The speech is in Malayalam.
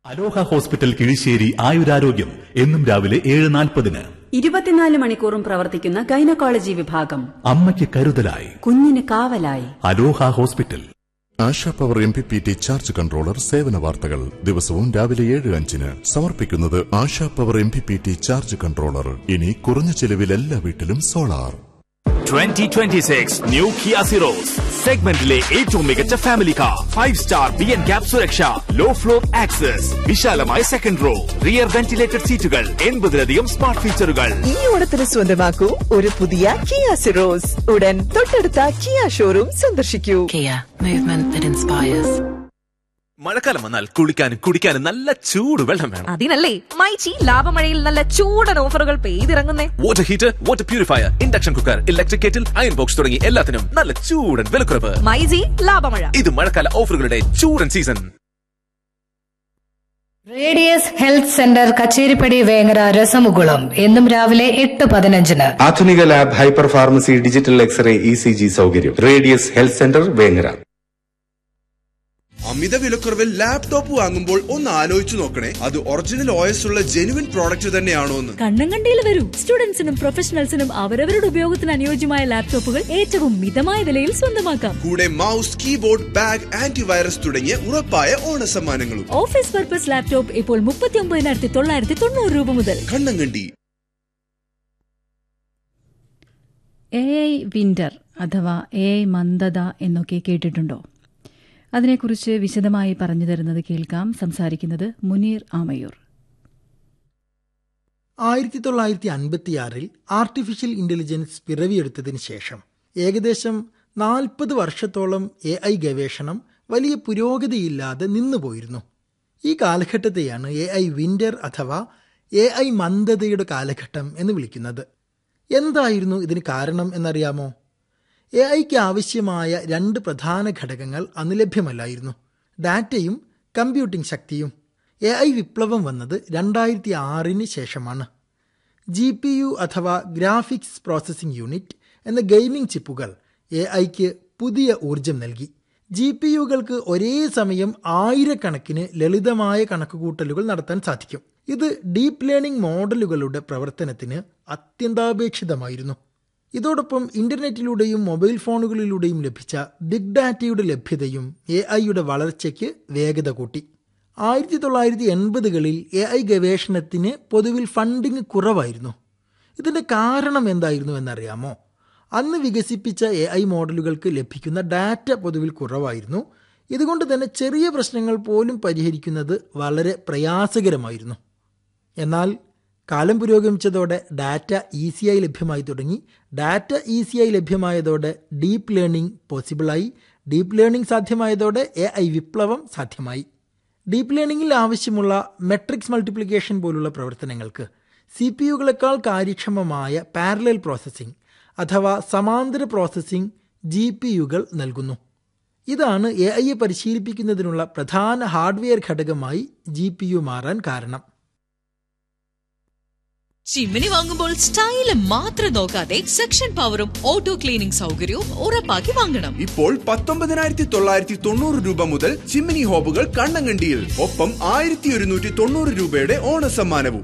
അലോഹ ഹോസ്പിറ്റൽ കിഴിശ്ശേരി ആയുരാരോഗ്യം എന്നും രാവിലെ 7:40. 24 മണിക്കൂറും പ്രവർത്തിക്കുന്ന ഗൈനക്കോളജി വിഭാഗം. അമ്മയ്ക്ക് കരുതലായി, കുഞ്ഞിന് കാവലായി. അലോഹ hospital. ASHA power MPPT charge controller സേവന വാർത്തകൾ ദിവസവും രാവിലെ 7:05 സമർപ്പിക്കുന്നത് ASHA power MPPT charge controller. ഇനി കുറഞ്ഞ ചെലവിൽ എല്ലാ വീട്ടിലും സോളാർ. 2026 ന്യൂ കിയ സിറോസ് സെഗ്മെന്റിലെ ഏറ്റവും മികച്ച ഫാമിലി കാർ. 5-star BNCAP സുരക്ഷ, ലോ ഫ്ലോർ ആക്സസ്, വിശാലമായ സെക്കൻഡ് റോ, റിയർ വെന്റിലേറ്റഡ് സീറ്റുകൾ, 80-ലധികം സ്മാർട്ട് ഫീച്ചറുകൾ. ഈ ഓണത്തിന് സ്വന്തമാക്കൂ ഒരു പുതിയ കിയ സിറോസ്. ഉടൻ തൊട്ടടുത്ത കിയ ഷോറൂം സന്ദർശിക്കൂ. Kia, movement that inspires. മഴക്കാലം വന്നാൽ കുളിക്കാനും കുടിക്കാനും നല്ല ചൂട് വെള്ളം വേണം. അതിനല്ലേ മൈച്ചി ലാഭമഴയിൽ നല്ല ചൂടൻ ഓഫറുകൾ പെയ്തിറങ്ങുന്നേ. Water heater, water purifier, induction cooker, electric kettle, iron box തുടങ്ങി എല്ലാത്തിനും നല്ല ചൂടൻ വിലക്കുറവ്. മൈജി ലാഭമഴ. ഇത് മഴക്കാല ഓഫറുകളുടെ ചൂടൻ season. Radius health centre Kacheripadi Vengara രസമുകുളം എന്നും രാവിലെ 8:15. ആധുനിക lab, hyper pharmacy, digital x-ray, ECG സൗകര്യം. Radius health centre Vengara. അമിത വിലക്കുറവിൽ ലാപ്ടോപ്പ് വാങ്ങുമ്പോൾ ഒന്ന് ആലോചിച്ചു നോക്കണേ, അത് ഒറിജിനൽ OS ഉള്ള ജെനുവിൻ പ്രോഡക്റ്റ് തന്നെയാണോ എന്ന്. കണ്ണങ്കണ്ടിയിൽ വരൂ. സ്റ്റുഡൻസിനും പ്രൊഫഷണൽസിനും അവരവരുടെ ഉപയോഗത്തിന് അനുയോജ്യമായ ലാപ്ടോപ്പുകൾ ഏറ്റവും മിതമായ വിലയിൽ സ്വന്തമാക്കാം. കൂടെ മൗസ്, കീബോർഡ്, ബാഗ്, ആന്റിവൈറസ് തുടങ്ങിയ ഉറപ്പായ ഓണ സമ്മാനങ്ങളും. ഓഫീസ് പർപ്പസ് ലാപ്ടോപ്പ് ഇപ്പോൾ 39,990 രൂപ മുതൽ. കണ്ണങ്കണ്ടി. AI വിന്റർ അഥവാ AI മന്ദത എന്നൊക്കെ കേട്ടിട്ടുണ്ടോ? അതിനെക്കുറിച്ച് വിശദമായി പറഞ്ഞു തരുന്നത് കേൾക്കാം. സംസാരിക്കുന്നത് മുനീർ ആമയൂർ. 1956 ആർട്ടിഫിഷ്യൽ ഇന്റലിജൻസ് പിറവിയെടുത്തതിന് ശേഷം ഏകദേശം 40 വർഷത്തോളം AI ഗവേഷണം വലിയ പുരോഗതിയില്ലാതെ നിന്നുപോയിരുന്നു. ഈ കാലഘട്ടത്തെയാണ് AI വിന്റർ അഥവാ AI മന്ദതയുടെ കാലഘട്ടം എന്ന് വിളിക്കുന്നത്. എന്തായിരുന്നു ഇതിന് കാരണം എന്നറിയാമോ? AIക്ക് ആവശ്യമായ 2 പ്രധാന ഘടകങ്ങൾ അന്ന് ലഭ്യമല്ലായിരുന്നു: ഡാറ്റയും കമ്പ്യൂട്ടിംഗ് ശക്തിയും. AI വിപ്ലവം വന്നത് 2006 ശേഷമാണ്. GPU അഥവാ ഗ്രാഫിക്സ് പ്രോസസ്സിംഗ് യൂണിറ്റ് എന്ന ഗെയിമിംഗ് ചിപ്പുകൾ AIക്ക് പുതിയ ഊർജം നൽകി. GPUകൾക്ക് ഒരേ സമയം ആയിരക്കണക്കിന് ലളിതമായ കണക്കുകൂട്ടലുകൾ നടത്താൻ സാധിക്കും. ഇത് ഡീപ്പ് ലേണിംഗ് മോഡലുകളുടെ പ്രവർത്തനത്തിന് അത്യന്താപേക്ഷിതമായിരുന്നു. ഇതോടൊപ്പം ഇന്റർനെറ്റിലൂടെയും മൊബൈൽ ഫോണുകളിലൂടെയും ലഭിച്ച ബിഗ് ഡാറ്റയുടെ ലഭ്യതയും AIയുടെ വളർച്ചയ്ക്ക് വേഗത കൂട്ടി. 1980കളിൽ AI ഗവേഷണത്തിന് പൊതുവിൽ ഫണ്ടിങ് കുറവായിരുന്നു. ഇതിൻ്റെ കാരണം എന്തായിരുന്നു എന്നറിയാമോ? അന്ന് വികസിപ്പിച്ച AI മോഡലുകൾക്ക് ലഭിക്കുന്ന ഡാറ്റ പൊതുവിൽ കുറവായിരുന്നു. ഇതുകൊണ്ട് തന്നെ ചെറിയ പ്രശ്നങ്ങൾ പോലും പരിഹരിക്കുന്നത് വളരെ പ്രയാസകരമായിരുന്നു. എന്നാൽ കാലം പുരോഗമിച്ചതോടെ ഡാറ്റ ഈസിയായി ലഭ്യമായി തുടങ്ങി. ഡാറ്റ ഈസിയായി ലഭ്യമായതോടെ deep learning പോസിബിളായി. Deep learning സാധ്യമായതോടെ AI വിപ്ലവം സാധ്യമായി. ഡീപ്പ് ലേണിംഗിൽ ആവശ്യമുള്ള മെട്രിക്സ് മൾട്ടിപ്ലിക്കേഷൻ പോലുള്ള പ്രവർത്തനങ്ങൾക്ക് CPUകളെക്കാൾ കാര്യക്ഷമമായ പാരലൽ പ്രോസസ്സിംഗ് അഥവാ സമാന്തര പ്രോസസ്സിംഗ് GPUകൾ നൽകുന്നു. ഇതാണ് AIയെ പരിശീലിപ്പിക്കുന്നതിനുള്ള പ്രധാന ഹാർഡ്വെയർ ഘടകമായി GPU മാറാൻ കാരണം. ചിമ്മിനി വാങ്ങുമ്പോൾ സ്റ്റൈല് മാത്രം നോക്കാതെ സെക്ഷൻ പവറും ഓട്ടോ ക്ലീനിംഗ് സൗകര്യവും ഉറപ്പാക്കി വാങ്ങണം. ഇപ്പോൾ 19,990 രൂപ മുതൽ ചിമ്മിനി ഹോബുകൾ കണ്ണങ്കണ്ടിയിൽ. ഒപ്പം 1,190 രൂപയുടെ ഓണസമ്മാനവും.